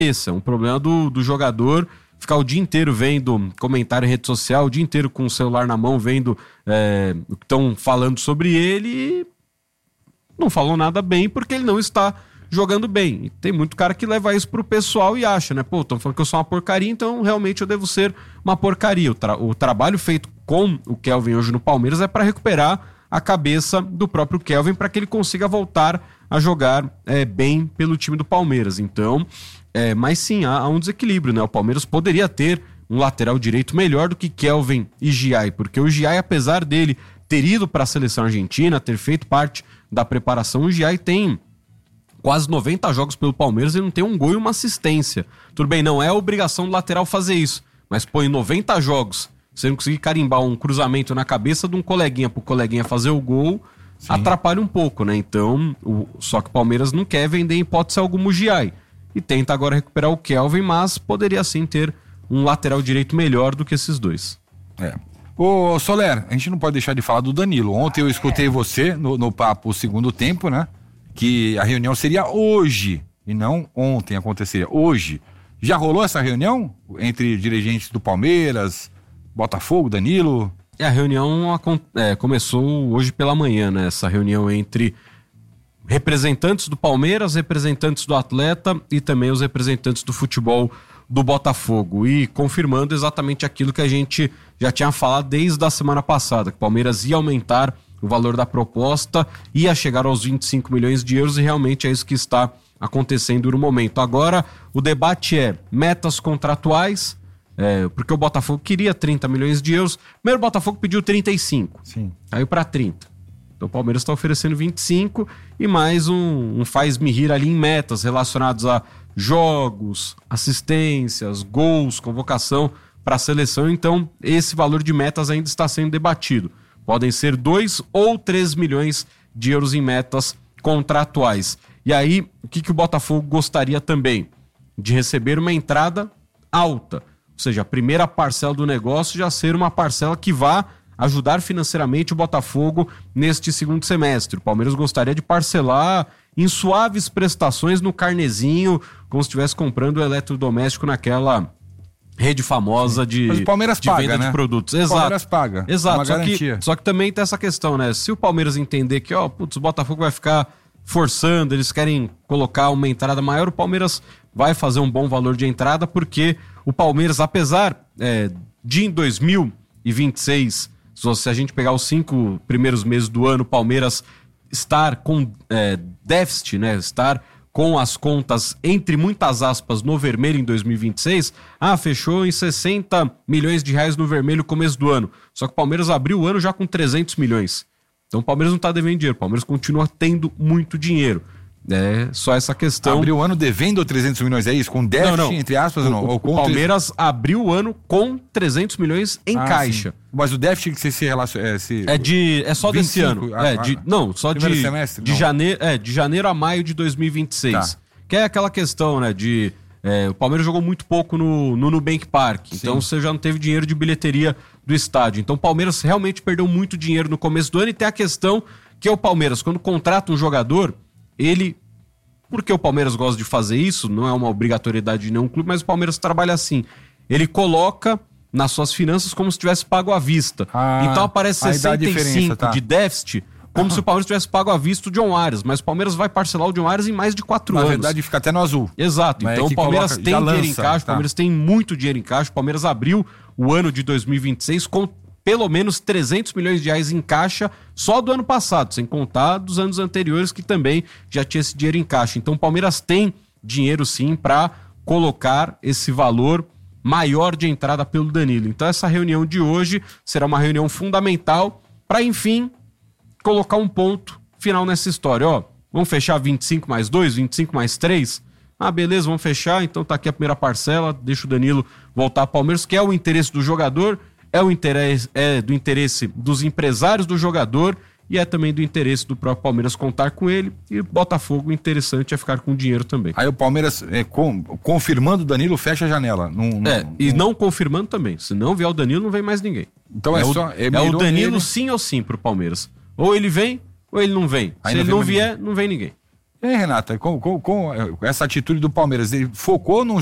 Esse é um problema do jogador ficar o dia inteiro vendo comentário em rede social, o dia inteiro com o celular na mão, vendo o que estão falando sobre ele e não falam nada bem porque ele não está jogando bem. E tem muito cara que leva isso pro pessoal e acha, né? Pô, estão falando que eu sou uma porcaria, então realmente eu devo ser uma porcaria. O trabalho feito com o Kelvin hoje no Palmeiras é para recuperar a cabeça do próprio Kelvin para que ele consiga voltar a jogar bem pelo time do Palmeiras. Então, mas sim, há um desequilíbrio, né? O Palmeiras poderia ter um lateral direito melhor do que Kelvin e Giai, porque o Giai, apesar dele ter ido para a seleção argentina, ter feito parte da preparação, o Giai tem quase 90 jogos pelo Palmeiras e não tem um gol e uma assistência. Tudo bem, não é obrigação do lateral fazer isso, mas põe 90 jogos, você não conseguir carimbar um cruzamento na cabeça de um coleguinha pro coleguinha fazer o gol, sim, atrapalha um pouco, né? Então, só que o Palmeiras não quer vender em hipótese alguma o Giai. E tenta agora recuperar o Kelvin, mas poderia sim ter um lateral direito melhor do que esses dois. Ô Soler, a gente não pode deixar de falar do Danilo. Ontem eu escutei você no papo segundo tempo, né? Que a reunião seria hoje e não ontem aconteceria. Hoje. Já rolou essa reunião entre dirigentes do Palmeiras, Botafogo, Danilo? A reunião começou hoje pela manhã, né? Essa reunião entre representantes do Palmeiras, representantes do atleta e também os representantes do futebol do Botafogo. E confirmando exatamente aquilo que a gente já tinha falado desde a semana passada, que o Palmeiras ia aumentar o valor da proposta, ia chegar aos 25 milhões de euros e realmente é isso que está acontecendo no momento. Agora, o debate é metas contratuais, porque o Botafogo queria 30 milhões de euros. Primeiro o Botafogo pediu 35, sim, caiu para 30. Então o Palmeiras está oferecendo 25 e mais um faz-me rir ali em metas relacionados a jogos, assistências, gols, convocação para a seleção. Então esse valor de metas ainda está sendo debatido. Podem ser 2 ou 3 milhões de euros em metas contratuais. E aí, o que o Botafogo gostaria também? De receber uma entrada alta. Ou seja, a primeira parcela do negócio já ser uma parcela que vá ajudar financeiramente o Botafogo neste segundo semestre. O Palmeiras gostaria de parcelar em suaves prestações no carnezinho, como se estivesse comprando o eletrodoméstico naquela rede famosa de, mas o Palmeiras de paga, venda, né, de produtos. Exato. O Palmeiras paga. Exato. Só que também tem essa questão, né? Se o Palmeiras entender que, o Botafogo vai ficar forçando, eles querem colocar uma entrada maior, o Palmeiras vai fazer um bom valor de entrada, porque o Palmeiras, apesar de em 2026, se a gente pegar os 5 primeiros meses do ano, o Palmeiras estar com déficit, né? Estar com as contas, entre muitas aspas, no vermelho em 2026, fechou em 60 milhões de reais no vermelho no começo do ano. Só que o Palmeiras abriu o ano já com 300 milhões. Então o Palmeiras não está devendo dinheiro, o Palmeiras continua tendo muito dinheiro. Só essa questão. Abriu o ano devendo 300 milhões, é isso? Com déficit, não. Entre aspas, ou não? O Palmeiras abriu o ano com 300 milhões em caixa. Sim. Mas o déficit que você se relaciona... É só 25, desse ano. Só semestre, de janeiro a maio de 2026. Tá. Que é aquela questão, né, de... o Palmeiras jogou muito pouco no Nubank Park, sim, então você já não teve dinheiro de bilheteria do estádio. Então o Palmeiras realmente perdeu muito dinheiro no começo do ano, e tem a questão que o Palmeiras, quando contrata um jogador, porque o Palmeiras gosta de fazer isso, não é uma obrigatoriedade de nenhum clube, mas o Palmeiras trabalha assim, ele coloca nas suas finanças como se tivesse pago à vista. Então aparece 65 de déficit, como se o Palmeiras tivesse pago à vista o John Arias, mas o Palmeiras vai parcelar o John Arias em mais de 4 anos. Na verdade fica até no azul. Exato, então o Palmeiras tem dinheiro em caixa, o Palmeiras tem muito dinheiro em caixa, o Palmeiras abriu o ano de 2026 com pelo menos 300 milhões de reais em caixa só do ano passado, sem contar dos anos anteriores que também já tinha esse dinheiro em caixa. Então o Palmeiras tem dinheiro sim para colocar esse valor maior de entrada pelo Danilo. Então essa reunião de hoje será uma reunião fundamental para, enfim, colocar um ponto final nessa história. Vamos fechar 25 mais 2, 25 mais 3? Beleza, vamos fechar, então tá aqui a primeira parcela, deixa o Danilo voltar ao Palmeiras, que é o interesse do jogador, é do interesse dos empresários do jogador e é também do interesse do próprio Palmeiras contar com ele, e o Botafogo, o interessante é ficar com dinheiro também. Aí o Palmeiras, confirmando o Danilo, fecha a janela. Não confirmando também. Se não vier o Danilo, não vem mais ninguém. Então é o Danilo sim ou sim pro Palmeiras. Ou ele vem, ou ele não vem. Se ele não vier, não vem ninguém. E aí, Renata, com essa atitude do Palmeiras, ele focou num